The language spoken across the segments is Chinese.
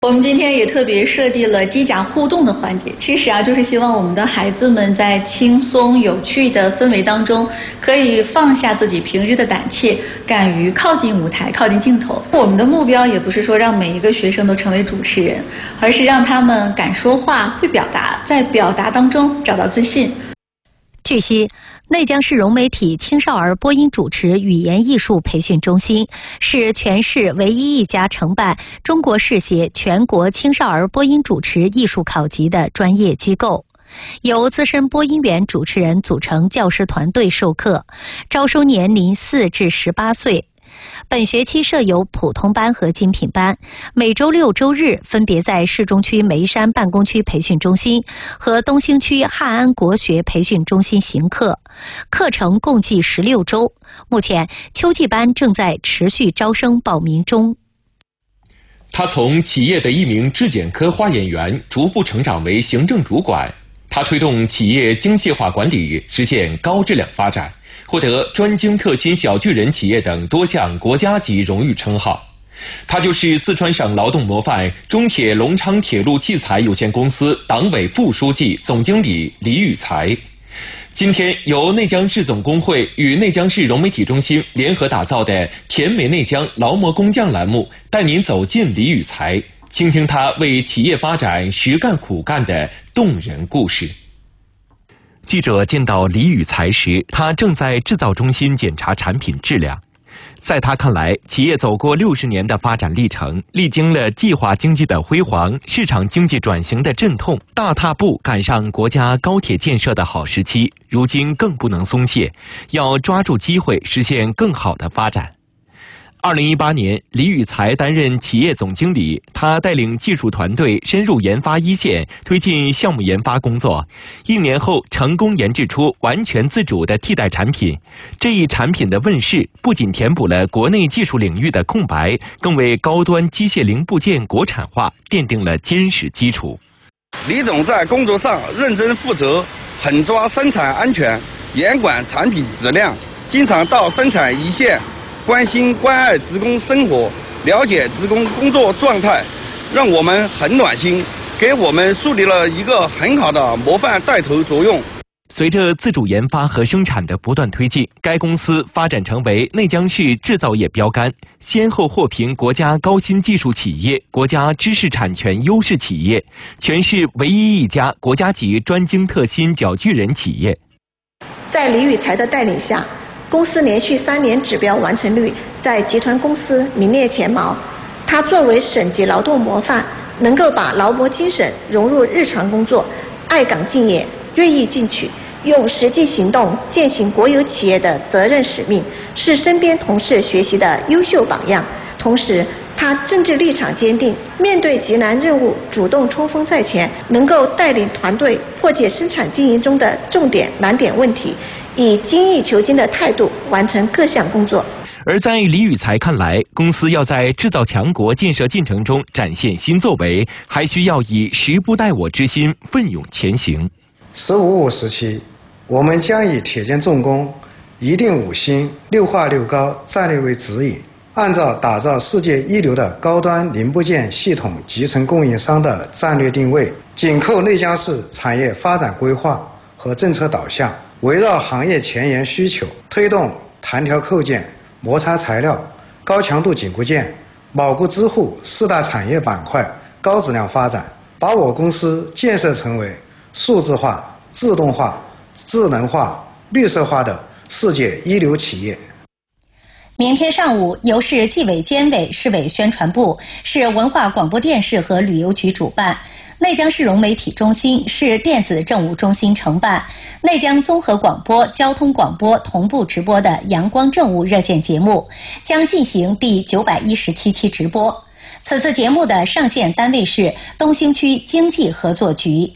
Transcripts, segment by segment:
我们今天也特别设计了机甲互动的环节，其实就是希望我们的孩子们在轻松有趣的氛围当中，可以放下自己平日的胆怯，敢于靠近舞台，靠近镜头。我们的目标也不是说让每一个学生都成为主持人，而是让他们敢说话，会表达，在表达当中找到自信。 据悉，内江市融媒体青少儿播音主持语言艺术培训中心是全市唯一一家承办中国视协全国青少儿播音主持艺术考级的专业机构，由资深播音员主持人组成教师团队授课，招收年龄4至18岁。本学期设有普通班和精品班，每周6、周日分别在市中区梅山办公区培训中心和东兴区汉安国学培训中心行课，课程共计16周。目前秋季班正在持续招生报名中。 他从企业的一名质检科花眼员逐步成长为行政主管，他推动企业精细化管理，实现高质量发展，获得专精特新小巨人企业等多项国家级荣誉称号。他就是四川省劳动模范中铁隆昌铁路器材有限公司党委副书记、总经理李宇才。今天由内江市总工会与内江市融媒体中心联合打造的甜美内江劳模工匠栏目，带您走进李宇才，倾听他为企业发展实干苦干的动人故事。记者见到李宇才时，他正在制造中心检查产品质量。在他看来，企业走过60年的发展历程，历经了计划经济的辉煌、市场经济转型的阵痛，大踏步赶上国家高铁建设的好时期，如今更不能松懈，要抓住机会，实现更好的发展。2018年，李宇才担任企业总经理，他带领技术团队深入研发一线，推进项目研发工作。1年后，成功研制出完全自主的替代产品。这一产品的问世，不仅填补了国内技术领域的空白，更为高端机械零部件国产化奠定了坚实基础。 李总在工作上认真负责，狠抓生产安全，严管产品质量，经常到生产一线，关心关爱职工生活，了解职工工作状态，让我们很暖心，给我们树立了一个很好的模范带头作用。 随着自主研发和生产的不断推进，该公司发展成为内江市制造业标杆，先后获评国家高新技术企业、国家知识产权优势企业，全市唯一一家国家级专精特新小巨人企业。 在李宇才的带领下，公司连续3年指标完成率在集团公司名列前茅。他作为省级劳动模范，能够把劳模精神融入日常工作，爱岗敬业，锐意进取，用实际行动践行国有企业的责任使命，是身边同事学习的优秀榜样。同时，他政治立场坚定，面对极难任务主动冲锋在前，能够带领团队破解生产经营中的重点难点问题，以精益求精的态度完成各项工作。 而在李宇才看来，公司要在制造强国建设进程中展现新作为，还需要以时不待我之心奋勇前行。 “15-5”时期，我们将以铁剑重工、一定5星、6化6高战略为指引，按照打造世界一流的高端零部件系统集成供应商的战略定位，紧扣内江市产业发展规划和政策导向，围绕行业前沿需求，推动弹条扣件、摩擦材料、高强度紧固件、铆固支护4大产业板块高质量发展，把我公司建设成为数字化、自动化、智能化、绿色化的世界一流企业。 明天上午，由市纪委监委、市委宣传部、市文化广播电视和旅游局主办，内江市融媒体中心、市电子政务中心承办，内江综合广播、交通广播同步直播的阳光政务热线节目，将进行第917期直播。此次节目的上线单位是东兴区经济合作局。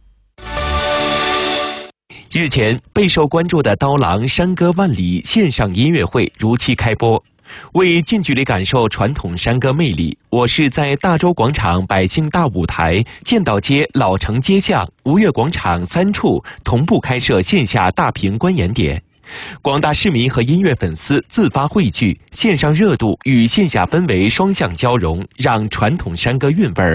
日前，备受关注的刀郎山歌万里线上音乐会如期开播。为近距离感受传统山歌魅力，我市在大洲广场百姓大舞台、建道街老城街巷、吴越广场3处同步开设线下大屏观演点。广大市民和音乐粉丝自发汇聚，线上热度与线下氛围双向交融，让传统山歌韵味